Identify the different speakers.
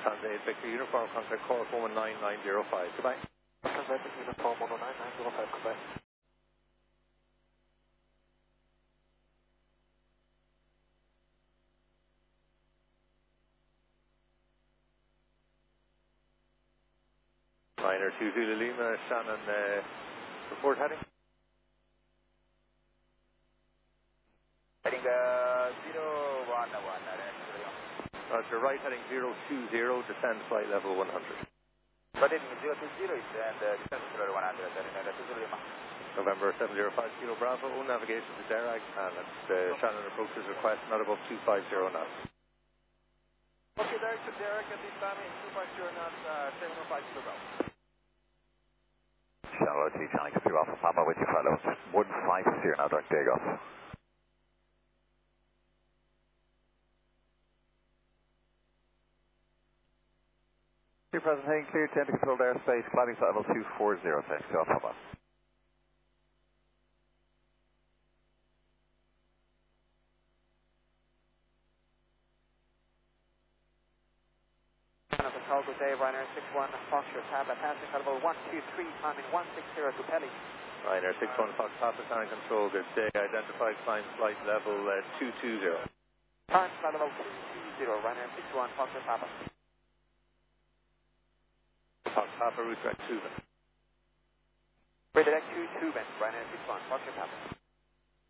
Speaker 1: Lufthansa 8 Victor Uniform, contact Cork 119.905. Goodbye.
Speaker 2: Lufthansa 8 Uniform 119.905. Goodbye.
Speaker 1: Liner 2 Zulu Lima, Shannon, report heading.
Speaker 2: Heading 011.
Speaker 1: Roger, right heading 020, descend flight level 100.
Speaker 2: Right heading 020 and descend flight level 100.
Speaker 1: November 705 Kilo Bravo, navigation to Derag, and it's Shannon approaches request not above 250 knots.
Speaker 2: Okay, Derek to Derek at this time, 250 knots, 705 Kilo Bravo.
Speaker 3: Shallow T, Johnny, through Alpha Papa with your flight level 150 now, direct takeoff. Your present heading clear to enter controlled airspace, climbing flight level 240, thanks to Alpha Papa.
Speaker 2: Control, good day, Ryanair 61 Foxtrot Papa, passing flight level 123, climbing 160 to Pelly.
Speaker 1: Ryanair 61 Fox Papa, time control, good day, identified climb flight level 220.
Speaker 2: Time flight level 220, Ryanair 61 Foxtrot Papa.
Speaker 1: Fox Papa, route direct 2.
Speaker 2: Redirect 22, Ryanair 61 Foxtrot Papa.